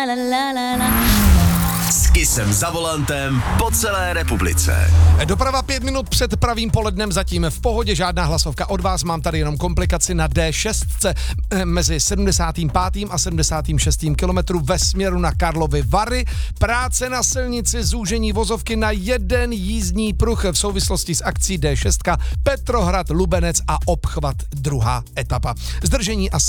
S Kissem za volantem po celé republice. Doprava 5 minut před pravým polednem, zatím v pohodě, žádná hlasovka od vás, mám tady jenom komplikaci na D6 mezi 75. a 76. kilometru ve směru na Karlovy Vary. Práce na silnici, zúžení vozovky na jeden jízdní pruh v souvislosti s akcí D6 Petrohrad, Lubenec a obchvat druhá etapa. Zdržení asi